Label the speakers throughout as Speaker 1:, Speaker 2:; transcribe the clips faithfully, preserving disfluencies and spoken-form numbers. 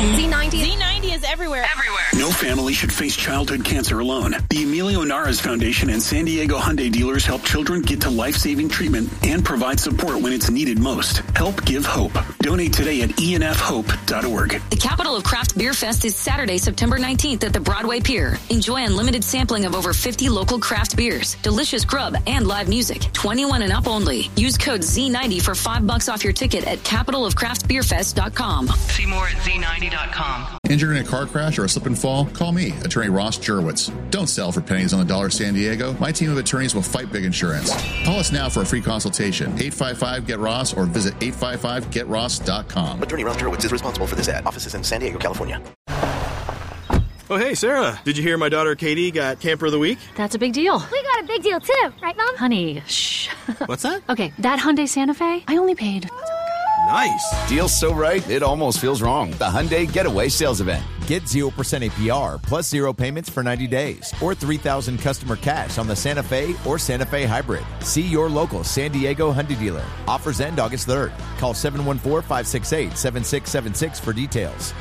Speaker 1: Z ninety.
Speaker 2: Z ninety is everywhere.
Speaker 1: Everywhere.
Speaker 3: No family should face childhood cancer alone. The Emilio Naras Foundation and San Diego Hyundai dealers help children get to life-saving treatment and provide support when it's needed most. Help give hope. Donate today at E N F hope dot org.
Speaker 4: The Capital of Craft Beer Fest is Saturday, September nineteenth at the Broadway Pier. Enjoy unlimited sampling of over fifty local craft beers, delicious grub, and live music. twenty-one and up only. Use code Z ninety for five bucks off your ticket at capital of craft beer fest dot com.
Speaker 1: See more at Z ninety dot com.
Speaker 5: Injured in a car crash or a slip and fall? Call me, Attorney Ross Jurwitz. Don't sell for pennies on the dollar, San Diego. My team of attorneys will fight big insurance. Call us now for a free consultation. eight five five, get ross or visit eight five five get ross dot com.
Speaker 6: Attorney Ross Jurwitz is responsible for this ad. Office is in San Diego, California.
Speaker 7: Oh, hey, Sarah. Did you hear my daughter Katie got Camper of the Week?
Speaker 8: That's a big deal.
Speaker 9: We got a big deal, too. Right, Mom?
Speaker 8: Honey, shh.
Speaker 7: What's that?
Speaker 8: Okay, that Hyundai Santa Fe, I only paid...
Speaker 7: Nice.
Speaker 10: Deal's so right, it almost feels wrong. The Hyundai Getaway Sales Event. Get zero percent A P R plus zero payments for ninety days or three thousand customer cash on the Santa Fe or Santa Fe Hybrid. See your local San Diego Hyundai dealer. Offers end August third. Call seven one four, five six eight, seven six seven six for details.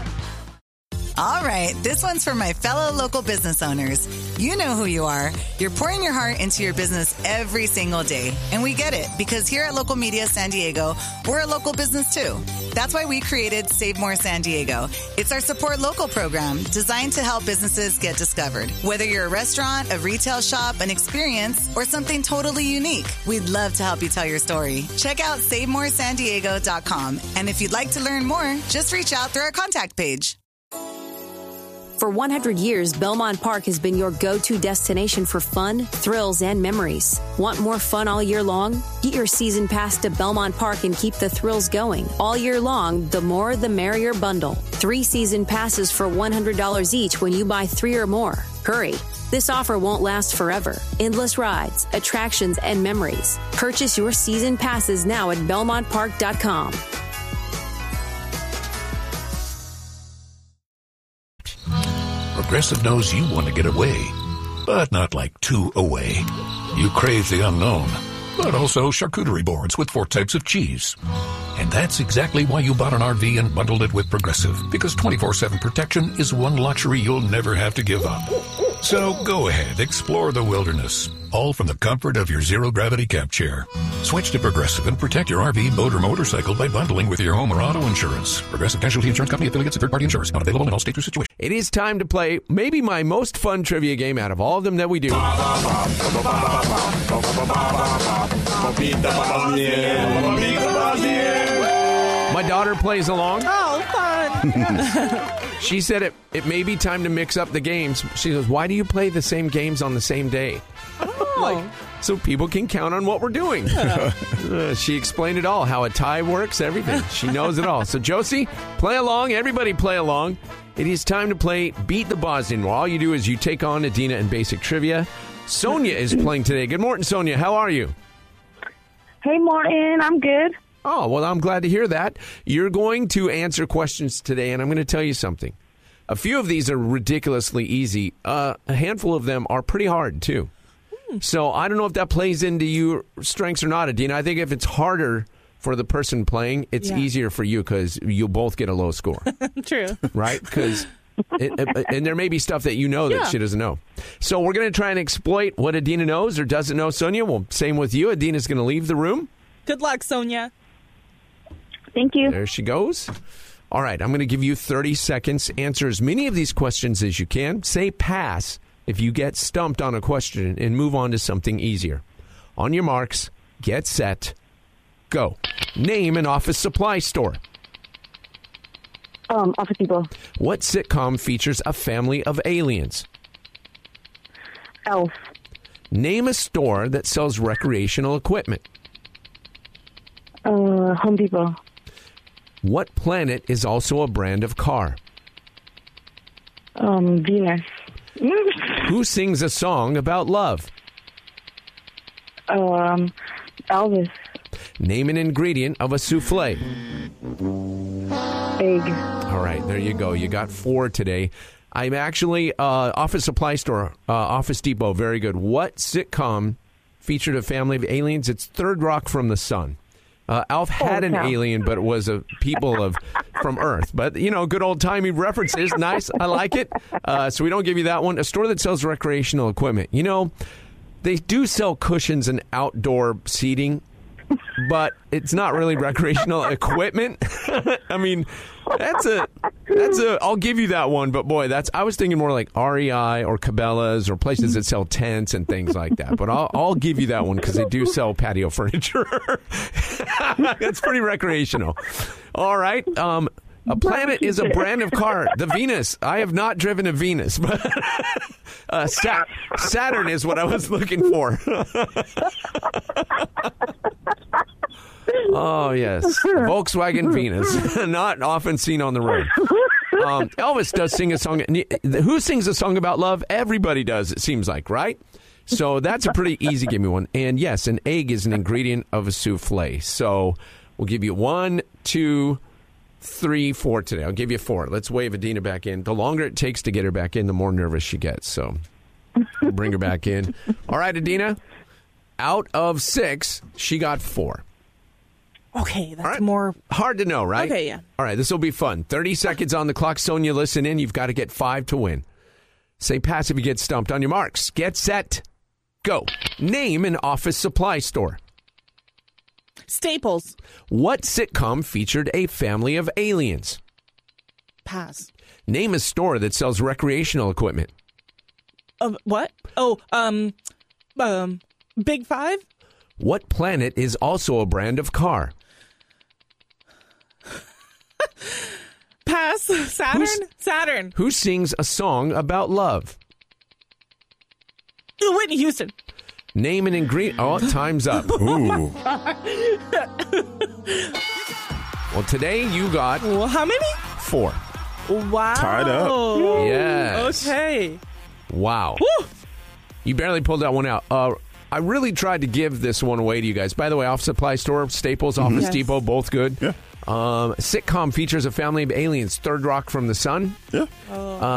Speaker 11: All right, this one's for my fellow local business owners. You know who you are. You're pouring your heart into your business every single day. And we get it, because here at Local Media San Diego, we're a local business too. That's why we created Save More San Diego. It's our support local program designed to help businesses get discovered. Whether you're a restaurant, a retail shop, an experience, or something totally unique, we'd love to help you tell your story. Check out save more san diego dot com. And if you'd like to learn more, just reach out through our contact page.
Speaker 12: For one hundred years, Belmont Park has been your go-to destination for fun, thrills, and memories. Want more fun all year long? Get your season pass to Belmont Park and keep the thrills going. All year long, the more the merrier bundle. Three season passes for one hundred dollars each when you buy three or more. Hurry. This offer won't last forever. Endless rides, attractions, and memories. Purchase your season passes now at belmont park dot com.
Speaker 13: Progressive knows you want to get away, but not like too away. You crave the unknown, but also charcuterie boards with four types of cheese. And that's exactly why you bought an R V and bundled it with Progressive, because twenty-four seven protection is one luxury you'll never have to give up. So go ahead, explore the wilderness, all from the comfort of your zero-gravity camp chair. Switch to Progressive and protect your R V, boat, or motorcycle by bundling with your home or auto insurance. Progressive Casualty Insurance Company, affiliates, and third-party insurers. Not available in all states or situations.
Speaker 14: It is time to play maybe my most fun trivia game out of all of them that we do. My daughter plays along.
Speaker 2: Oh, fun.
Speaker 14: She said it, it may be time to mix up the games. She goes, why do you play the same games on the same day?
Speaker 2: Oh.
Speaker 14: Like, so people can count on what we're doing. Yeah. Uh, she explained it all, how a tie works, everything. She knows it all. So, Josie, play along. Everybody play along. It is time to play Beat the Bosnian, where all you do is you take on Adina in basic trivia. Sonia is playing today. Good morning, Sonia. How are you?
Speaker 15: Hey, Martin. I'm good.
Speaker 14: Oh, well, I'm glad to hear that. You're going to answer questions today, and I'm going to tell you something. A few of these are ridiculously easy. Uh, a handful of them are pretty hard, too. Hmm. So I don't know if that plays into your strengths or not, Adina. I think if it's harder for the person playing, it's yeah. easier for you because you'll both get a low score.
Speaker 2: True.
Speaker 14: Right? Because... It, it, and there may be stuff that you know that yeah. she doesn't know. So we're going to try and exploit what Adina knows or doesn't know, Sonia. Well, same with you. Adina's going to leave the room.
Speaker 2: Good luck, Sonia.
Speaker 15: Thank you.
Speaker 14: There she goes. All right, I'm going to give you thirty seconds. Answer as many of these questions as you can. Say pass if you get stumped on a question and move on to something easier. On your marks, get set, go. Name an office supply store.
Speaker 15: Um, Office Depot.
Speaker 14: What sitcom features a family of aliens?
Speaker 15: Elf.
Speaker 14: Name a store that sells recreational equipment.
Speaker 15: Uh, Home Depot.
Speaker 14: What planet is also a brand of car?
Speaker 15: Um, Venus.
Speaker 14: Who sings a song about love?
Speaker 15: Um, Elvis.
Speaker 14: Name an ingredient of a souffle.
Speaker 15: Egg.
Speaker 14: All right, there you go. You got four today. I'm actually, uh, office supply store, uh, Office Depot, very good. What sitcom featured a family of aliens? It's Third Rock from the Sun. Uh, Alf had an
Speaker 15: cow.
Speaker 14: alien, but it was a people of from Earth. But, you know, good old-timey references. Nice. I like it. Uh, so we don't give you that one. A store that sells recreational equipment. You know, they do sell cushions and outdoor seating, but it's not really recreational equipment. I mean, that's a, that's a, I'll give you that one, but boy, that's, I was thinking more like R E I or Cabela's or places that sell tents and things like that. But I'll, I'll give you that one because they do sell patio furniture. That's pretty recreational. All right. Um, a planet is a brand of car. The Venus. I have not driven a Venus, but uh, Sa- Saturn is what I was looking for. Oh, yes. Volkswagen Venus. Not often seen on the road. Um, Elvis does sing a song. Who sings a song about love? Everybody does, it seems like, right? So that's a pretty easy give me one. And yes, an egg is an ingredient of a souffle. So we'll give you one, two, three, four today. I'll give you four. Let's wave Adina back in. The longer it takes to get her back in, the more nervous she gets. So we'll bring her back in. All right, Adina. Out of six, she got four.
Speaker 2: Okay, that's
Speaker 14: right.
Speaker 2: more
Speaker 14: hard to know, right?
Speaker 2: Okay, yeah.
Speaker 14: All right, this will be fun. thirty seconds on the clock. Sonia, listen in. You've got to get five to win. Say pass if you get stumped. On your marks. Get set. Go. Name an office supply store.
Speaker 2: Staples.
Speaker 14: What sitcom featured a family of aliens?
Speaker 2: Pass.
Speaker 14: Name a store that sells recreational equipment.
Speaker 2: Uh, what? Oh, um, um, Big Five?
Speaker 14: What planet is also a brand of car?
Speaker 2: Pass. Saturn?
Speaker 14: Who's-
Speaker 2: Saturn.
Speaker 14: Who sings a song about love?
Speaker 2: Ooh, Whitney Houston.
Speaker 14: Name an ingredient. Oh, time's up. Ooh. Well, today you got
Speaker 2: Well, how many?
Speaker 14: four.
Speaker 2: Wow.
Speaker 16: Tied up.
Speaker 14: Yes.
Speaker 2: Okay.
Speaker 14: Wow.
Speaker 2: Woo.
Speaker 14: You barely pulled that one out. Uh, I really tried to give this one away to you guys. By the way, Office Supply Store, Staples, Office
Speaker 2: Yes.
Speaker 14: Depot, both good.
Speaker 16: Yeah.
Speaker 14: Um, sitcom features a family of aliens. Third Rock from the Sun.
Speaker 16: Yeah.
Speaker 2: Oh.